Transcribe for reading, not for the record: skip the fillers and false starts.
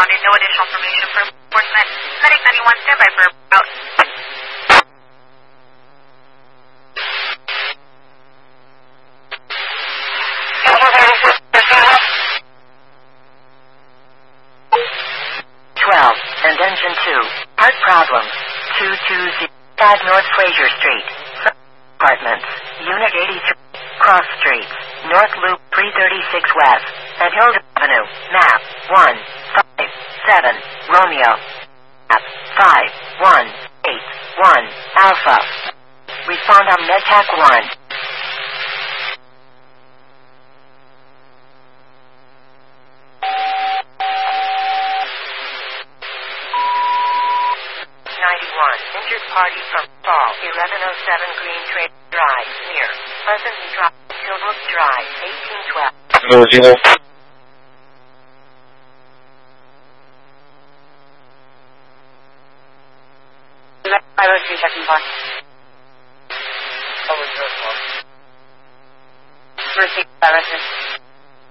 responded. No additional information for enforcement. Medic 91, standby for out. And engine 2. Part problems. 220 North Fraser Street. Apartments. Unit 83. Cross Streets. North Loop 336 West. And Hilda Avenue. Map 157. Romeo. Map 5181. Alpha. Respond on MedTac 1. Injured party from Fall 1107 Green Trade Drive near Pleasant Drive, Tilbrook Drive, 1812. 00. Checking bar. First,